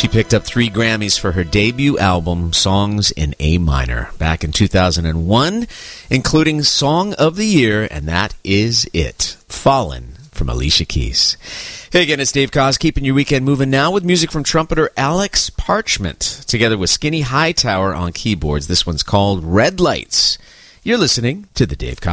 She picked up 3 Grammys for her debut album, Songs in A Minor, back in 2001, including Song of the Year, and that is it, Fallen, from Alicia Keys. Hey again, it's Dave Koz, keeping your weekend moving now with music from trumpeter Alex Parchment, together with Skinny Hightower on keyboards. This one's called Red Lights. You're listening to The Dave Koz